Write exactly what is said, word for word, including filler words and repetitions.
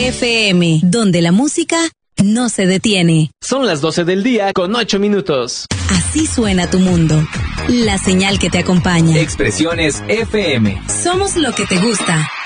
F M, donde la música no se detiene. Son las doce del día con ocho minutos. Así suena tu mundo. La señal que te acompaña. Expresiones F M. Somos lo que te gusta.